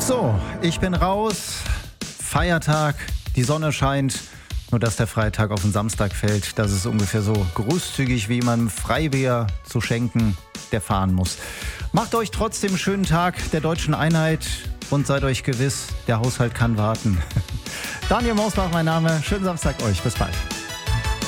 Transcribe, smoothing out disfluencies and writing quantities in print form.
So, ich bin raus. Feiertag, die Sonne scheint. Nur dass der Freitag auf den Samstag fällt, das ist ungefähr so großzügig wie jemandem Freibier zu schenken, der fahren muss. Macht euch trotzdem einen schönen Tag der deutschen Einheit und seid euch gewiss, der Haushalt kann warten. Daniel Mausbach, mein Name. Schönen Samstag euch. Bis bald.